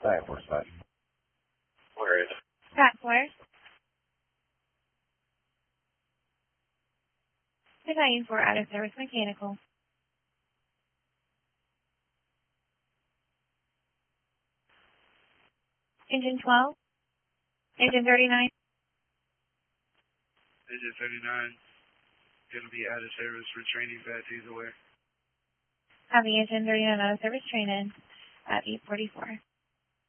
Diet Force 5. Where is it? Track 4. Battalion 4 out of service mechanical. Engine 12. Engine 39. Engine 39. Going to be out of service for training batteries aware. Copy, Engine 39 out of service training at 844.